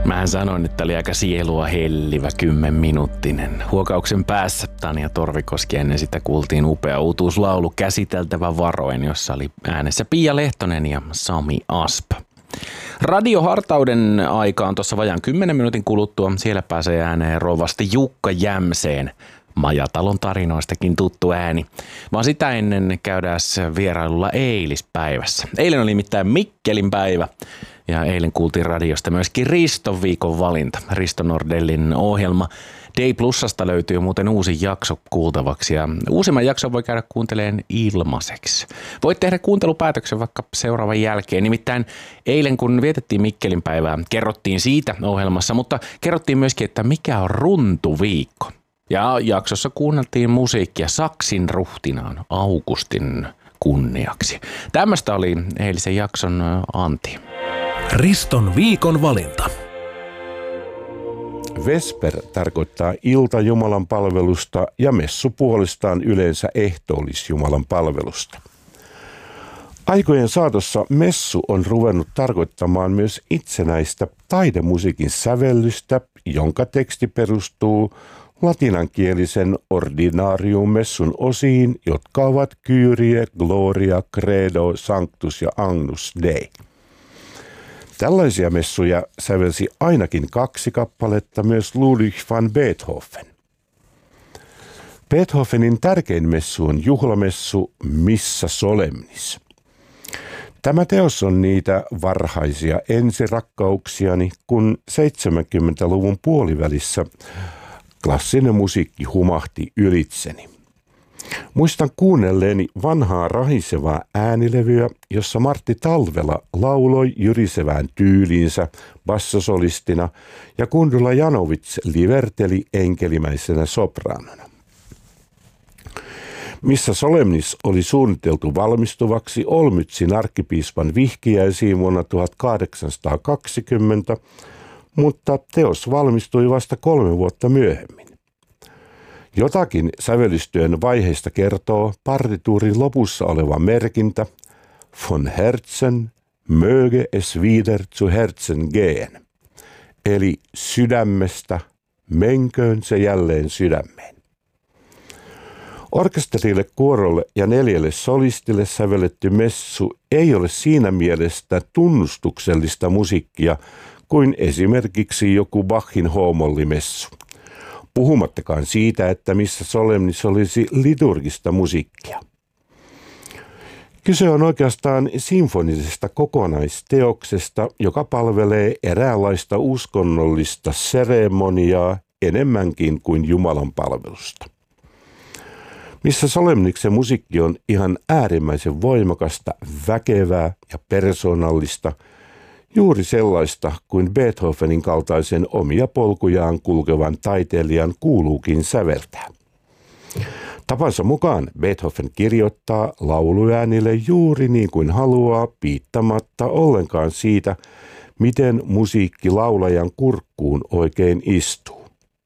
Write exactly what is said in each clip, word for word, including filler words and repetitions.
Mähän sanoin, että oli aika sielua hellivä kymmenminuuttinen. Huokauksen päässä Tanja Torvikoski, ennen sitä kuultiin upea uutuuslaulu Käsiteltävä varoen, jossa oli äänessä Pia Lehtonen ja Sami Asp. Radiohartauden aikaan tuossa vajaan kymmenen minuutin kuluttua. Siellä pääsee ääneen rovasti Jukka Jämseen. Majatalon tarinoistakin tuttu ääni. Vaan sitä ennen käydään vierailulla eilispäivässä. Eilen oli nimittäin Mikkelin päivä. Ja eilen kuultiin radiosta myöskin Riston viikon valinta. Risto Nordellin ohjelma Day Plusasta löytyy muuten uusi jakso kuultavaksi. Ja uusimman jakson voi käydä kuuntelemaan ilmaiseksi. Voit tehdä kuuntelupäätöksen vaikka seuraavan jälkeen. Nimittäin eilen kun vietettiin Mikkelin päivää, kerrottiin siitä ohjelmassa. Mutta kerrottiin myöskin, että mikä on runtuviikko. Ja jaksossa kuunneltiin musiikkia Saksin ruhtinaan Augustin kunniaksi. Tämmöistä oli eilisen jakson anti. Riston viikon valinta. Vesper tarkoittaa ilta Jumalan palvelusta ja messu puolestaan yleensä ehtoollis Jumalan palvelusta. Aikojen saatossa messu on ruvennut tarkoittamaan myös itsenäistä taidemusiikin sävellystä, jonka teksti perustuu latinankielisen ordinarium-messun osiin, jotka ovat Kyrie, Gloria, Credo, Sanctus ja Agnus Dei. Tällaisia messuja sävelsi ainakin kaksi kappaletta myös Ludwig van Beethoven. Beethovenin tärkein messu on juhlamessu Missa Solemnis. Tämä teos on niitä varhaisia ensirakkauksiani, kun seitsemänkymmentäluvun puolivälissä klassinen musiikki humahti ylitseni. Muistan kuunnelleeni vanhaa rahisevaa äänilevyä, jossa Martti Talvela lauloi jyrisevään tyyliinsä bassosolistina ja Kundula Janowitz liverteli enkelimäisenä sopraanona. Missa Solemnis oli suunniteltu valmistuvaksi Olmützin arkkipiispan vihkiäisiin vuonna tuhatkahdeksansataakaksikymmentä, mutta teos valmistui vasta kolme vuotta myöhemmin. Jotakin sävellystyön vaiheista kertoo partituurin lopussa oleva merkintä von Herzen möge es wieder zu Herzen gehen, eli sydämestä menköön se jälleen sydämeen. Orkesterille, kuorolle ja neljälle solistille sävelletty messu ei ole siinä mielessä tunnustuksellista musiikkia kuin esimerkiksi joku Bachin H-mollimessu. Puhumattakaan siitä, että Missa Solemnis olisi liturgista musiikkia. Kyse on oikeastaan sinfonisesta kokonaisteoksesta, joka palvelee eräänlaista uskonnollista seremoniaa enemmänkin kuin Jumalan palvelusta. Missa Solemniksen musiikki on ihan äärimmäisen voimakasta, väkevää ja persoonallista, juuri sellaista kuin Beethovenin kaltaisen omia polkujaan kulkevan taiteilijan kuuluukin säveltää. Tapansa mukaan Beethoven kirjoittaa lauluäänille juuri niin kuin haluaa, piittamatta ollenkaan siitä, miten musiikki laulajan kurkkuun oikein istuu.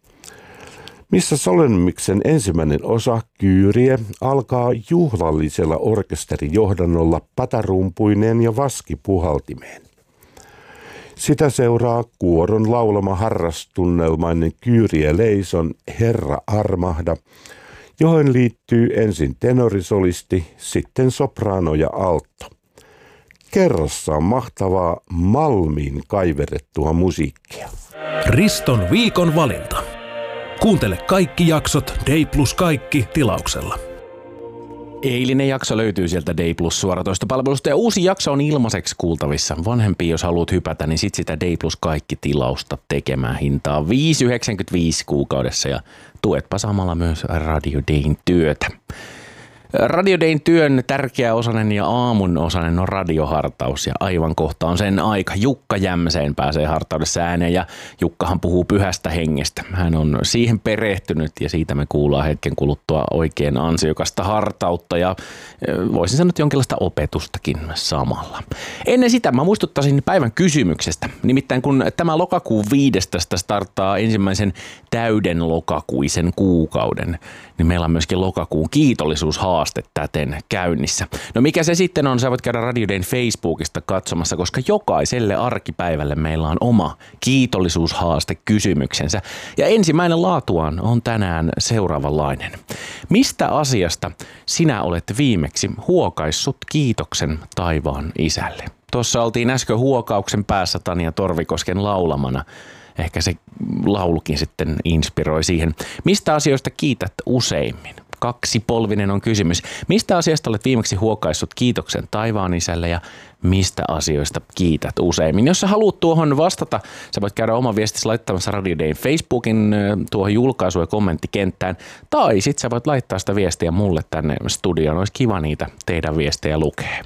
Missa Solemniksen ensimmäinen osa, Kyrie, alkaa juhlallisella orkesterijohdannolla patarumpuineen ja vaskipuhaltimeen. Sitä seuraa kuoron laulama harrastunnelmainen Kyrie Leison Herra armahda, johon liittyy ensin tenorisolisti, sitten sopraano ja alto. Kerrassaan mahtavaa malmiin kaiverrettua musiikkia. Riston viikon valinta. Kuuntele kaikki jaksot Day Plus kaikki tilauksella. Eilinen jakso löytyy sieltä Day Plus suoratoistopalvelusta ja uusi jakso on ilmaiseksi kuultavissa. Vanhempi, jos haluat hypätä, niin sit sitä Day Plus kaikki tilausta tekemään hintaa viisi yhdeksänkymmentäviisi kuukaudessa ja tuetpa samalla myös Radio Dayn työtä. Radio Dayn työn tärkeä osanen ja aamun osanen on radiohartaus ja aivan kohta on sen aika. Jukka Jämseen pääsee hartaudessa ääneen ja Jukkahan puhuu pyhästä hengestä. Hän on siihen perehtynyt ja siitä me kuullaan hetken kuluttua oikein ansiokasta hartautta ja voisin sanoa jonkinlaista opetustakin samalla. Ennen sitä mä muistuttaisin päivän kysymyksestä. Nimittäin kun tämä lokakuun viidestoista starttaa ensimmäisen täyden lokakuisen kuukauden, niin meillä on myöskin lokakuun kiitollisuushaaste. haaste täten käynnissä. No mikä se sitten on, sä voit käydä Radio Dayn Facebookista katsomassa, koska jokaiselle arkipäivälle meillä on oma kiitollisuushaaste kysymyksensä. Ja ensimmäinen laatuaan on tänään seuraavanlainen. Mistä asiasta sinä olet viimeksi huokaissut kiitoksen taivaan isälle? Tuossa oltiin äsken huokauksen päässä Tania Torvikosken laulamana. Ehkä se laulukin sitten inspiroi siihen. Mistä asioista kiität useimmin? Kaksipolvinen on kysymys. Mistä asiasta olet viimeksi huokaissut kiitoksen taivaan isälle ja mistä asioista kiität useimmin? Jos sä haluat tuohon vastata, sä voit käydä oman viestisi laittamassa Radio Dayn Facebookin tuohon julkaisu- ja kommenttikenttään. Tai sit sä voit laittaa sitä viestiä mulle tänne studioon. Olisi kiva niitä teidän viestejä lukea.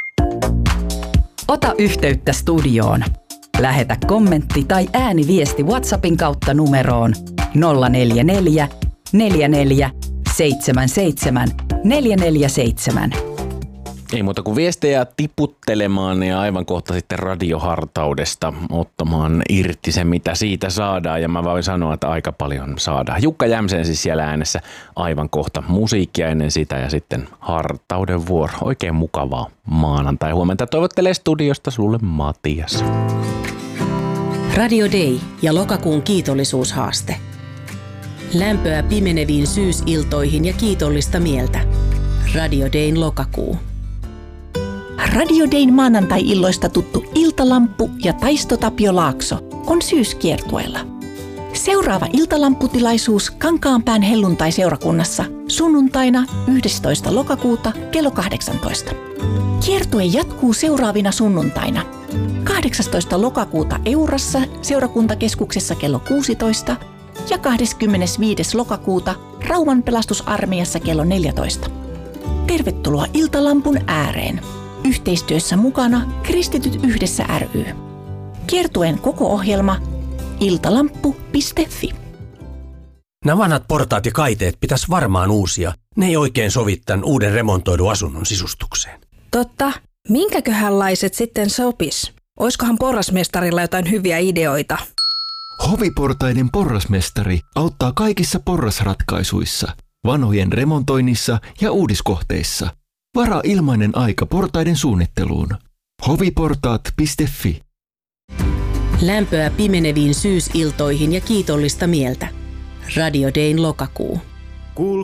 Ota yhteyttä studioon. Lähetä kommentti tai ääniviesti WhatsAppin kautta numeroon nolla neljä neljä, neljä neljä, seitsemän seitsemän, neljä neljä seitsemän. Ei muuta kuin viestejä tiputtelemaan ja aivan kohta sitten radiohartaudesta ottamaan irti se, mitä siitä saadaan. Ja mä voin sanoa, että aika paljon saadaan. Jukka Jämsen siis siellä äänessä aivan kohta. Musiikkia ennen sitä ja sitten hartauden vuoro. Oikein mukavaa maanantai huomenta. Toivottelee studiosta sulle Matias. Radio Day ja lokakuun kiitollisuushaaste. Lämpöä pimeneviin syysiltoihin ja kiitollista mieltä. Radio Dayn lokakuu. Radio Dayn maanantai-illoista tuttu Iltalamppu ja Taisto Tapio Laakso on syyskiertueella. Seuraava iltalampputilaisuus Kankaanpään helluntai-seurakunnassa sunnuntaina yhdestoista lokakuuta kello kahdeksantoista. Kiertue jatkuu seuraavina sunnuntaina. kahdeksastoista lokakuuta Eurassa seurakuntakeskuksessa kello kuusitoista ja kahdeskymmenesviides lokakuuta Rauman pelastusarmeijassa kello neljätoista. Tervetuloa Iltalampun ääreen. Yhteistyössä mukana Kristityt yhdessä ry. Kiertueen koko ohjelma iltalamppu piste fi. Nämä vanhat portaat ja kaiteet pitäisi varmaan uusia. Ne ei oikein sovi tämän uuden remontoidun asunnon sisustukseen. Totta. Minkäköhänlaiset sitten sopis? Oiskohan porrasmestarilla jotain hyviä ideoita? Hoviportaiden porrasmestari auttaa kaikissa porrasratkaisuissa, vanhojen remontoinnissa ja uudiskohteissa. Varaa ilmainen aika portaiden suunnitteluun. hoviportaat piste fi. Lämpöä pimeneviin syysiltoihin ja kiitollista mieltä. Radio Dayn lokakuu. Kuulkaa